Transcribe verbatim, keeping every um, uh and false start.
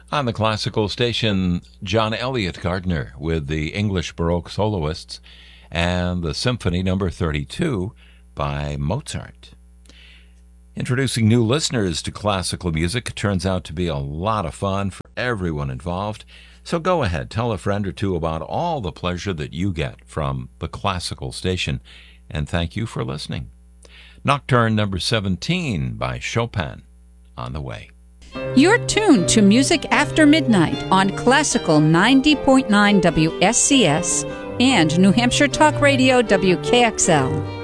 On the classical station, John Elliott Gardner with the English Baroque soloists and the Symphony Number thirty-two by Mozart. Introducing new listeners to classical music turns out to be a lot of fun for everyone involved. So go ahead, tell a friend or two about all the pleasure that you get from the classical station, and thank you for listening. Nocturne Number seventeen by Chopin on the way. You're tuned to Music After Midnight on Classical ninety point nine W S C S and New Hampshire Talk Radio W K X L.